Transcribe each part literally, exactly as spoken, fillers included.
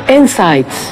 Insights.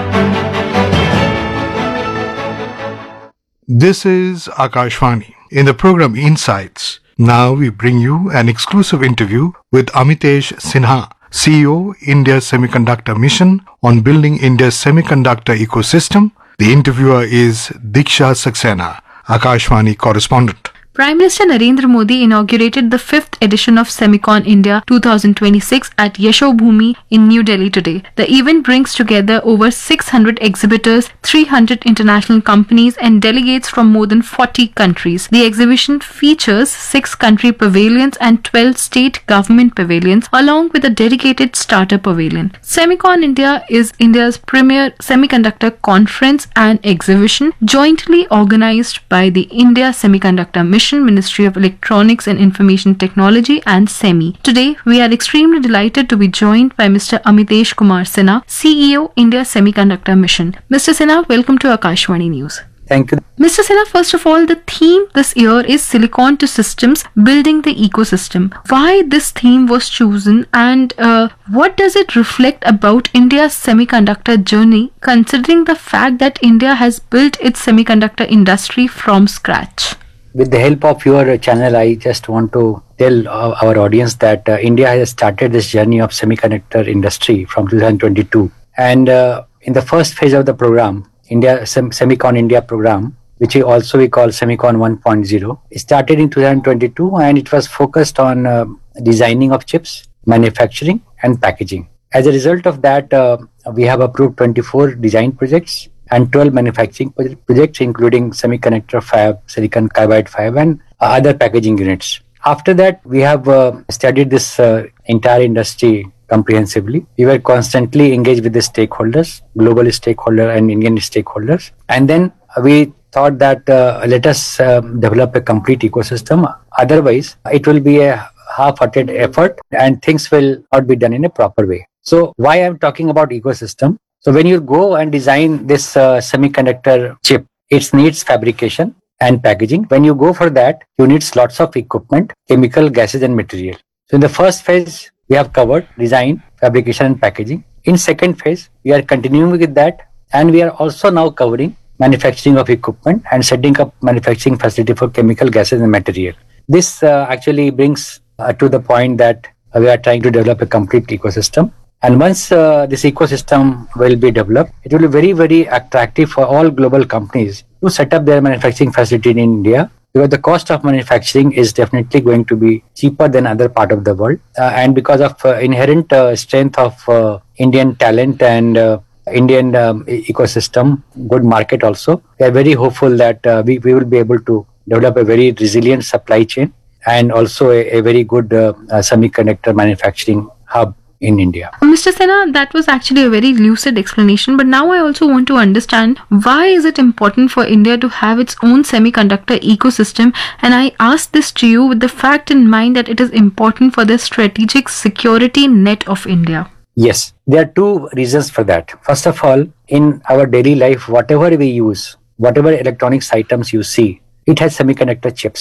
This is Akashvani. In the program Insights, now we bring you an exclusive interview with Amitesh Sinha, C E O, India Semiconductor Mission, on building India's semiconductor ecosystem. The interviewer is Diksha Saxena, Akashvani correspondent. Prime Minister Narendra Modi inaugurated the fifth edition of Semicon India twenty twenty-six at Yashobhoomi in New Delhi today. The event brings together over six hundred exhibitors, three hundred international companies and delegates from more than forty countries. The exhibition features six country pavilions and twelve state government pavilions along with a dedicated startup pavilion. Semicon India is India's premier semiconductor conference and exhibition jointly organized by the India Semiconductor Mission, Ministry of Electronics and Information Technology and SEMI. Today, we are extremely delighted to be joined by Mister Amitesh Kumar Sinha, C E O, India Semiconductor Mission. Mister Sinha, welcome to Akashvani News. Thank you. Mister Sinha, first of all, the theme this year is Silicon to Systems, Building the Ecosystem. Why this theme was chosen and uh, what does it reflect about India's semiconductor journey, considering the fact that India has built its semiconductor industry from scratch? With the help of your channel, I just want to tell our audience that uh, India has started this journey of semiconductor industry from two thousand twenty-two. And uh, in the first phase of the program, India Sem- Semicon India program, which we also we call Semicon one point oh, it started in two thousand twenty-two and it was focused on uh, designing of chips, manufacturing and packaging. As a result of that, uh, we have approved twenty-four design projects and twelve manufacturing projects, including semiconductor fab, silicon carbide fab, and uh, other packaging units. After that, we have uh, studied this uh, entire industry comprehensively. We were constantly engaged with the stakeholders, global stakeholders and Indian stakeholders. And then we thought that uh, let us uh, develop a complete ecosystem. Otherwise, it will be a half-hearted effort and things will not be done in a proper way. So why I'm talking about ecosystem? So when you go and design this uh, semiconductor chip, it needs fabrication and packaging. When you go for that, you need lots of equipment, chemical, gases and material. So in the first phase, we have covered design, fabrication and packaging. In second phase, we are continuing with that and we are also now covering manufacturing of equipment and setting up manufacturing facility for chemical, gases and material. This uh, actually brings uh, to the point that uh, we are trying to develop a complete ecosystem. And once uh, this ecosystem will be developed, it will be very, very attractive for all global companies to set up their manufacturing facility in India, because the cost of manufacturing is definitely going to be cheaper than other part of the world. Uh, and because of uh, inherent uh, strength of uh, Indian talent and uh, Indian um, ecosystem, good market also, we are very hopeful that uh, we, we will be able to develop a very resilient supply chain and also a, a very good uh, uh, semiconductor manufacturing hub in India. Mister Sinha, that was actually a very lucid explanation, but now I also want to understand why is it important for India to have its own semiconductor ecosystem, and I ask this to you with the fact in mind that it is important for the strategic security net of India. Yes, there are two reasons for that. First of all, in our daily life, whatever we use, whatever electronics items you see, it has semiconductor chips.